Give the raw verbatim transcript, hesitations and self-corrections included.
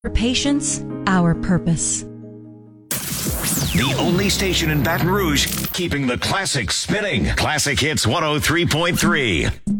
Patience, our purpose. The only station in Baton Rouge keeping the classics spinning. Classic Hits one oh three point three.